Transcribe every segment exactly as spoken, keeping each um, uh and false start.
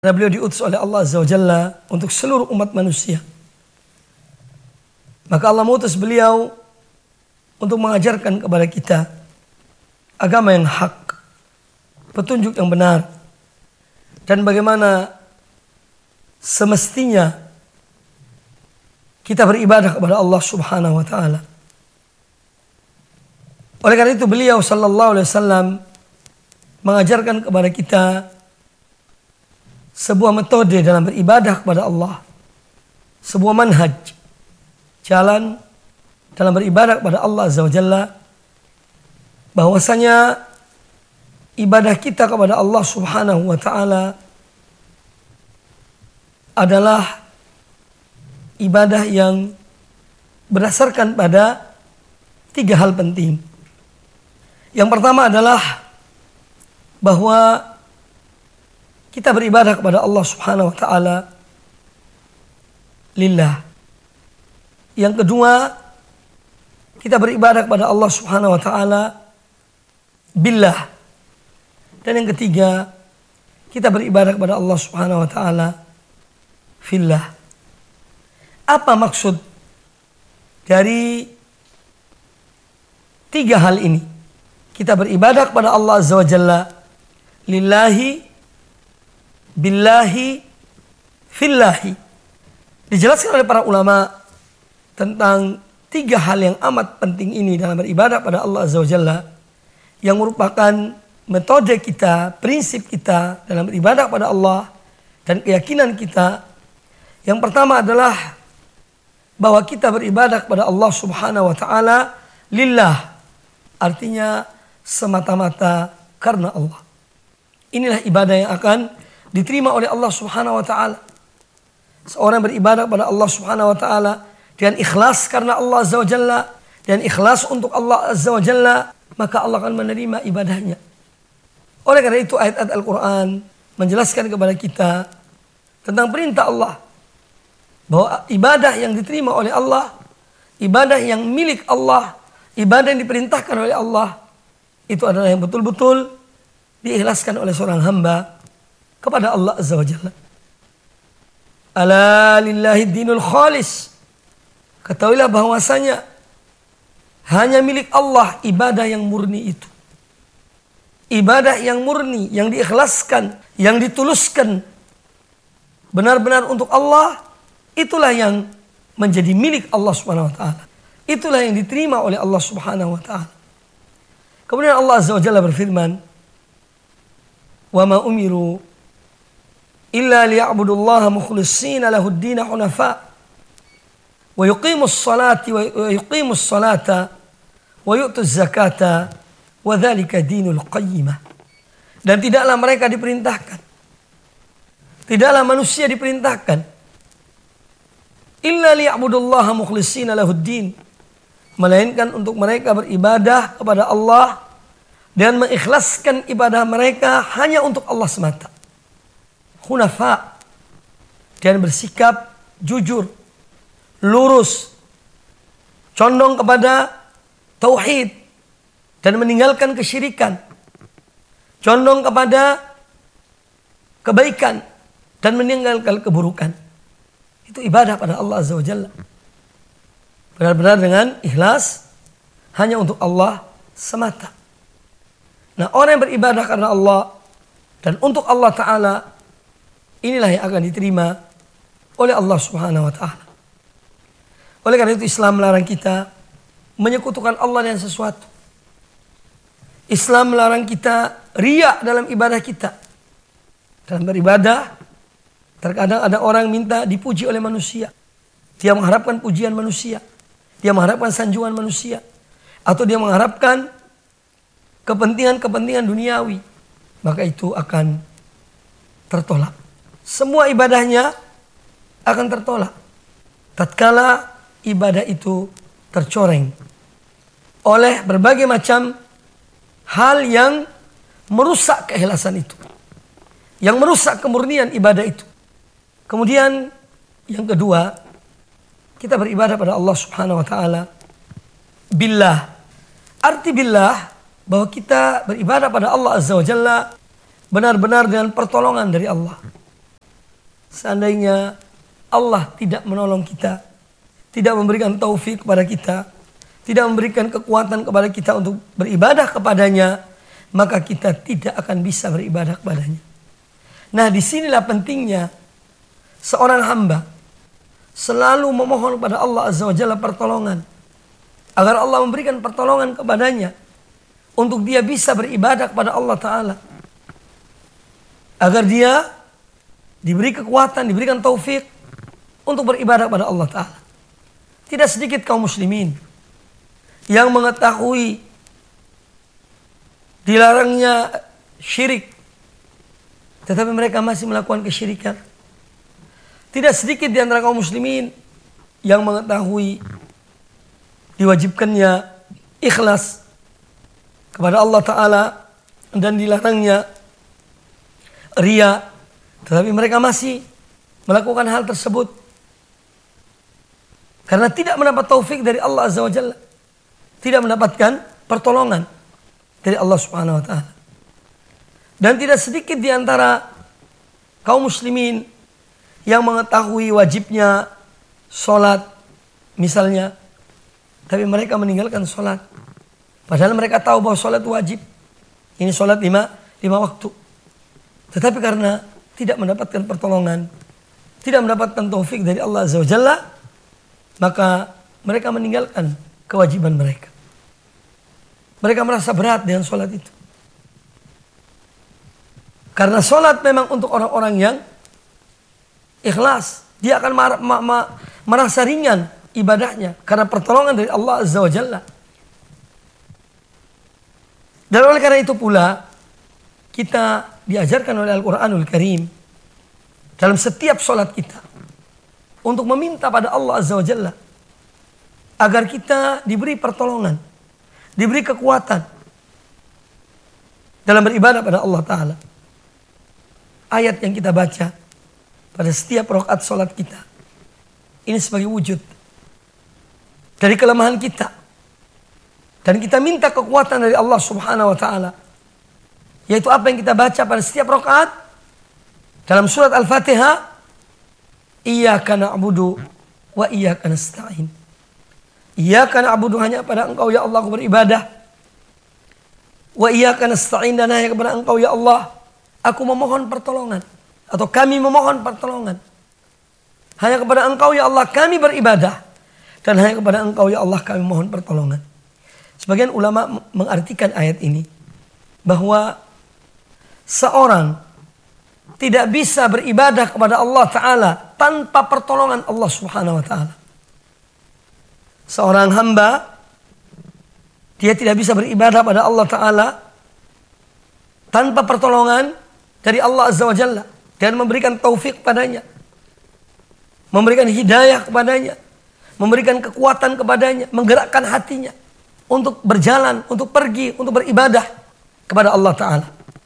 Karena beliau diutus oleh Allah Azza wa Jalla untuk seluruh umat manusia. Maka Allah mengutus beliau untuk mengajarkan kepada kita agama yang hak, petunjuk yang benar, dan bagaimana semestinya kita beribadah kepada Allah Subhanahu wa taala. Oleh karena itu beliau sallallahu alaihi wasallam mengajarkan kepada kita sebuah metode dalam beribadah kepada Allah, sebuah manhaj, jalan dalam beribadah kepada Allah Azza wa Jalla, bahwasanya ibadah kita kepada Allah Subhanahu wa taala adalah ibadah yang berdasarkan pada tiga hal penting. Yang pertama adalah bahwa kita beribadah kepada Allah Subhanahu wa taala lillah. Yang kedua, kita beribadah kepada Allah Subhanahu wa taala billah. Dan yang ketiga, kita beribadah kepada Allah Subhanahu wa taala fillah. Apa maksud dari tiga hal ini? Kita beribadah kepada Allah Azza wa Jalla lillahi, billahi, fillahi. Dijelaskan oleh para ulama tentang tiga hal yang amat penting ini dalam beribadah pada Allah Azza wa Jalla, yang merupakan metode kita, prinsip kita dalam beribadah pada Allah dan keyakinan kita. Yang pertama adalah bahwa kita beribadah kepada Allah Subhanahu wa taala lillah, artinya semata-mata karena Allah. Inilah ibadah yang akan diterima oleh Allah Subhanahu wa taala. Seorang beribadah kepada Allah Subhanahu wa taala dengan ikhlas karena Allah Azza wa Jalla, dan ikhlas untuk Allah Azza wa Jalla, maka Allah akan menerima ibadahnya. Oleh karena itu ayat-ayat Al-Quran menjelaskan kepada kita tentang perintah Allah, bahwa ibadah yang diterima oleh Allah, ibadah yang milik Allah, ibadah yang diperintahkan oleh Allah, itu adalah yang betul-betul diikhlaskan oleh seorang hamba kepada Allah Azza wa Jalla. Ala lillahi dinul khalis. Ketahuilah bahwasanya hanya milik Allah ibadah yang murni itu. Ibadah yang murni, yang diikhlaskan, yang dituluskan benar-benar untuk Allah, itulah yang menjadi milik Allah Subhanahu wa taala. Itulah yang diterima oleh Allah Subhanahu wa taala. Kemudian Allah Azza wa Jalla berfirman, "Wa ma umiru illa liya'budullaha mukhlishina lahud-din hunafa wa yuqimus salati wa yuqimus salata wa yu'tuz zakata wa dzalika dinul qayyimah." Dan tidaklah mereka diperintahkan, tidaklah manusia diperintahkan illa liya'budullaha mukhlishina lahud-din, melainkan untuk mereka beribadah kepada Allah dan mengikhlaskan ibadah mereka hanya untuk Allah semata. Hunafa, dan bersikap jujur, lurus, condong kepada tauhid dan meninggalkan kesyirikan, condong kepada kebaikan dan meninggalkan keburukan. Itu ibadah pada Allah Azza wa Jalla. Benar-benar dengan ikhlas hanya untuk Allah semata. Nah, orang yang beribadah karena Allah dan untuk Allah Ta'ala, inilah yang akan diterima oleh Allah Subhanahu wa taala. Oleh karena itu Islam melarang kita menyekutukan Allah dengan sesuatu. Islam melarang kita riya dalam ibadah kita. Dalam beribadah, terkadang ada orang minta dipuji oleh manusia. Dia mengharapkan pujian manusia. Dia mengharapkan sanjungan manusia. Atau dia mengharapkan kepentingan-kepentingan duniawi. Maka itu akan tertolak. Semua ibadahnya akan tertolak tatkala ibadah itu tercoreng oleh berbagai macam hal yang merusak keikhlasan itu, yang merusak kemurnian ibadah itu. Kemudian yang kedua, kita beribadah pada Allah Subhanahu wa taala billah. Arti billah bahwa kita beribadah pada Allah Azza wa Jalla benar-benar dengan pertolongan dari Allah. seandainya Allah tidak menolong kita, tidak memberikan taufik kepada kita, tidak memberikan kekuatan kepada kita untuk beribadah kepadanya, maka kita tidak akan bisa beribadah kepadanya. Nah, disinilah pentingnya seorang hamba selalu memohon kepada Allah Azza wa Jalla pertolongan, agar Allah memberikan pertolongan kepadanya untuk dia bisa beribadah kepada Allah Ta'ala, agar dia diberi kekuatan, diberikan taufik untuk beribadah kepada Allah Ta'ala. Tidak sedikit kaum muslimin yang mengetahui dilarangnya syirik, tetapi mereka masih melakukan kesyirikan. Tidak sedikit di antara kaum muslimin yang mengetahui diwajibkannya ikhlas kepada Allah Ta'ala dan dilarangnya riya, tetapi mereka masih melakukan hal tersebut karena tidak mendapat taufik dari Allah Azza wa Jalla, tidak mendapatkan pertolongan dari Allah Subhanahu wa Ta'ala. Dan tidak sedikit di antara kaum muslimin yang mengetahui wajibnya sholat misalnya, tapi mereka meninggalkan sholat. Padahal mereka tahu bahwa sholat wajib. Ini sholat lima, lima waktu. Tetapi karena tidak mendapatkan pertolongan, tidak mendapatkan taufik dari Allah Azza wa Jalla, maka mereka meninggalkan kewajiban mereka. Mereka merasa berat dengan sholat itu. Karena sholat memang untuk orang-orang yang ikhlas. Dia akan mar- ma- ma- merasa ringan ibadahnya karena pertolongan dari Allah Azza wa Jalla. Dan oleh karena itu pula kita diajarkan oleh Al-Quranul Karim dalam setiap sholat kita untuk meminta pada Allah Azza wa Jalla agar kita diberi pertolongan, diberi kekuatan dalam beribadah pada Allah Ta'ala. Ayat yang kita baca pada setiap rakaat sholat kita ini sebagai wujud dari kelemahan kita. Dan kita minta kekuatan dari Allah Subhanahu wa Ta'ala, yaitu apa yang kita baca pada setiap rakaat dalam surat Al-Fatihah, Iyyaka na'budu wa iyyaka nasta'in. Iyyaka na'budu, hanya pada Engkau ya Allah aku beribadah. Wa iyyaka nasta'in, dan hanya kepada Engkau ya Allah aku memohon pertolongan, atau kami memohon pertolongan. Hanya kepada Engkau ya Allah kami beribadah, dan hanya kepada Engkau ya Allah kami mohon pertolongan. Sebagian ulama mengartikan ayat ini bahwa seorang tidak bisa beribadah kepada Allah Ta'ala tanpa pertolongan Allah Subhanahu wa Ta'ala. Seorang hamba, dia tidak bisa beribadah pada Allah Ta'ala tanpa pertolongan dari Allah Azza wa Jalla, dan memberikan taufik padanya, memberikan hidayah kepadanya, memberikan kekuatan kepadanya, menggerakkan hatinya untuk berjalan, untuk pergi, untuk beribadah kepada Allah Ta'ala.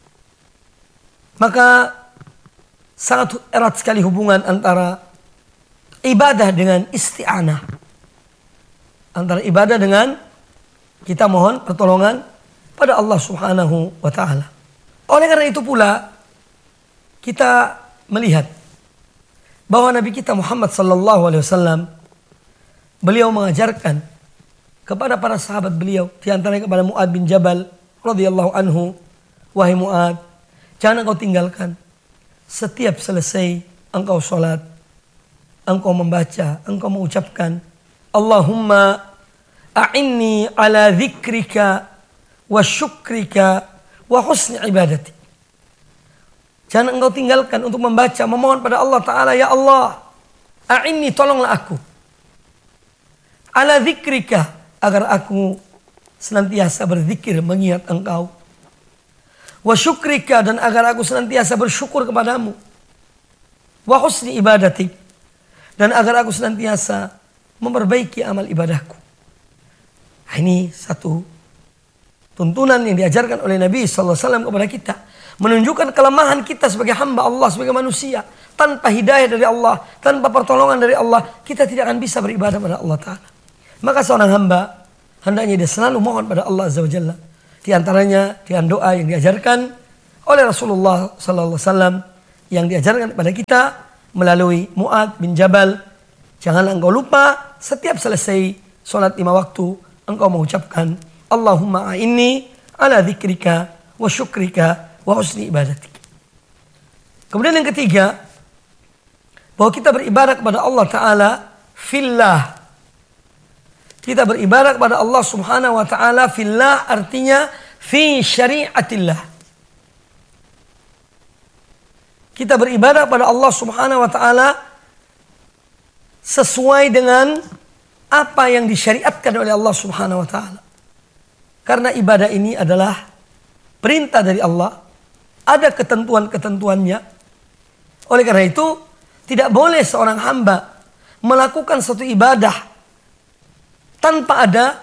Maka sangat erat sekali hubungan antara ibadah dengan isti'anah. Antara ibadah dengan kita mohon pertolongan pada Allah Subhanahu wa Ta'ala. Oleh karena itu pula kita melihat bahwa Nabi kita Muhammad sallallahu alaihi wasallam, beliau mengajarkan kepada para sahabat beliau, di antaranya kepada Mu'ad bin Jabal radhiyallahu anhu, wahai Mu'ad, jangan engkau tinggalkan setiap selesai engkau sholat, engkau membaca, engkau mengucapkan Allahumma a'inni ala dzikrika wa syukrika wa husni ibadati. Jangan engkau tinggalkan untuk membaca, memohon pada Allah Ta'ala, ya Allah, a'inni, tolonglah aku, ala dzikrika, agar aku senantiasa berzikir mengingat engkau, wa syukrika, dan agar aku senantiasa bersyukur kepadamu, wa husni ibadatik, dan agar aku senantiasa memperbaiki amal ibadahku. Nah, ini satu tuntunan yang diajarkan oleh Nabi sallallahu alaihi wasallam kepada kita, menunjukkan kelemahan kita sebagai hamba Allah, sebagai manusia. Tanpa hidayah dari Allah, tanpa pertolongan dari Allah, kita tidak akan bisa beribadah pada Allah Ta'ala. Maka seorang hamba hendaknya dia selalu mohon pada Allah Azza wa Jalla. Di antaranya dengan doa yang diajarkan oleh Rasulullah sallallahu alaihi wasallam, yang diajarkan kepada kita melalui Mu'adz bin Jabal. Janganlah engkau lupa setiap selesai sholat lima waktu engkau mengucapkan Allahumma a'inni ala dzikrika wa syukrika wa husni ibadatik. Kemudian yang ketiga, bahwa kita beribadah kepada Allah Ta'ala fillah. Kita beribadah kepada Allah Subhanahu wa Ta'ala fillah, artinya fi syariatillah. Kita beribadah kepada Allah Subhanahu wa Ta'ala sesuai dengan apa yang disyariatkan oleh Allah Subhanahu wa Ta'ala. Karena ibadah ini adalah perintah dari Allah, ada ketentuan-ketentuannya. Oleh karena itu, tidak boleh seorang hamba melakukan suatu ibadah tanpa ada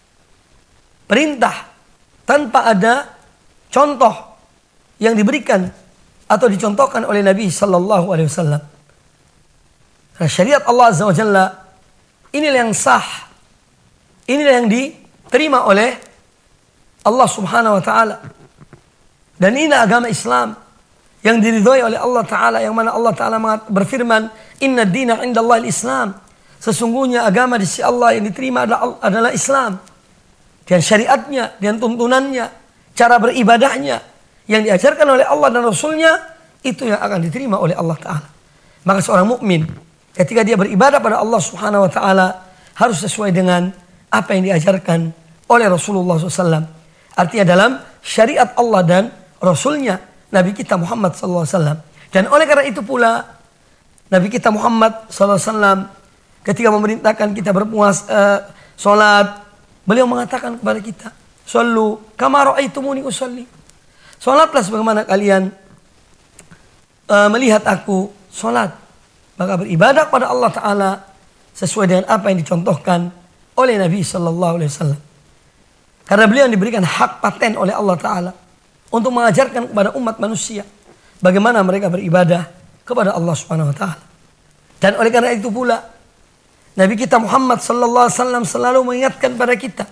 perintah, tanpa ada contoh yang diberikan atau dicontohkan oleh Nabi Sallallahu Alaihi Wasallam. Karena syariat Allah Azza wa Jalla inilah yang sah, inilah yang diterima oleh Allah Subhanahu Wa Taala, dan inilah agama Islam yang diridhoi oleh Allah Ta'ala, yang mana Allah Ta'ala berfirman, Inna dina indallahi al-Islam. Sesungguhnya agama di sisi Allah yang diterima adalah, adalah Islam. Dan syariatnya, dan tuntunannya, cara beribadahnya, yang diajarkan oleh Allah dan Rasulnya, itu yang akan diterima oleh Allah Ta'ala. Maka seorang mukmin ketika dia beribadah pada Allah Subhanahu Wa Ta'ala, harus sesuai dengan apa yang diajarkan oleh Rasulullah shallallahu alaihi wasallam. Artinya dalam syariat Allah dan Rasulnya, Nabi kita Muhammad sallallahu alaihi wasallam. Dan oleh karena itu pula Nabi kita Muhammad sallallahu alaihi wasallam ketika memerintahkan kita berpuasa, uh, salat, beliau mengatakan kepada kita, "Shallu kama ra'aitumuni usolli." Salatlah sebagaimana kalian uh, melihat aku salat. Maka beribadah kepada Allah Ta'ala sesuai dengan apa yang dicontohkan oleh Nabi sallallahu alaihi wasallam. Karena beliau yang diberikan hak paten oleh Allah Ta'ala untuk mengajarkan kepada umat manusia bagaimana mereka beribadah kepada Allah Subhanahu wa Ta'ala. Dan oleh karena itu pula Nabi kita Muhammad sallallahu alaihi wasallam selalu mengingatkan pada kita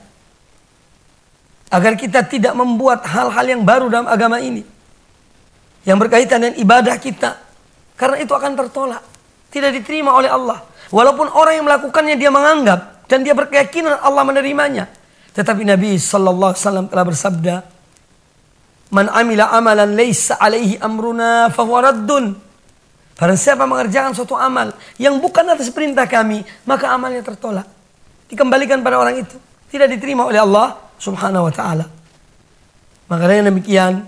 agar kita tidak membuat hal-hal yang baru dalam agama ini yang berkaitan dengan ibadah kita, karena itu akan tertolak, tidak diterima oleh Allah. Walaupun orang yang melakukannya dia menganggap dan dia berkeyakinan Allah menerimanya, tetapi Nabi sallallahu alaihi wasallam telah bersabda, Man amila amalan laysa alaihi amruna fahuwa raddun. Barang siapa mengerjakan suatu amal yang bukan atas perintah kami, maka amalnya tertolak, dikembalikan pada orang itu, tidak diterima oleh Allah Subhanahu wa Ta'ala. Maka dengan demikian,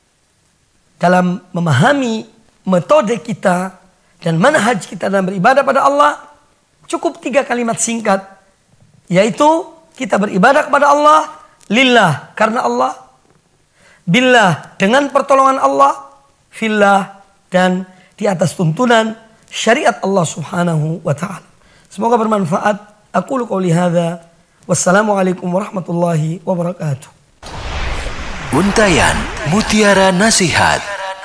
dalam memahami metode kita dan manhaj kita dalam beribadah pada Allah, cukup tiga kalimat singkat, yaitu kita beribadah kepada Allah lillah, karena Allah, billah, dengan pertolongan Allah, fillah, dan di atas tuntunan syariat Allah Subhanahu wa Ta'ala. Semoga bermanfaat. Aqulu qouli hadza, wassalamualaikum warahmatullahi wabarakatuh. Untayan Mutiara Nasihat.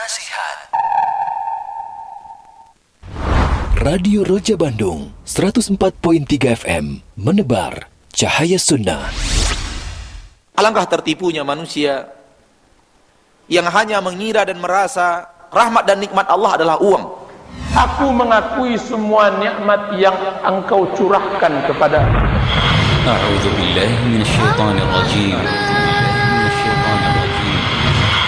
Radio Roja Bandung seratus empat koma tiga F M menebar cahaya sunnah. Alangkah tertipunya manusia yang hanya mengira dan merasa rahmat dan nikmat Allah adalah uang. Aku mengakui semua nikmat yang engkau curahkan kepada. A'udzu billahi minasyaitonir rajim.